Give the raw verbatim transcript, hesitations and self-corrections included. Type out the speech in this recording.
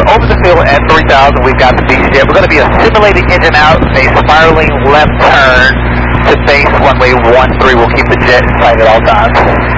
over the field at three thousand. We've got the B C Jet. We're going to be a simulated engine out, a spiraling left turn to base runway one three. We'll keep the jet in sight at all times.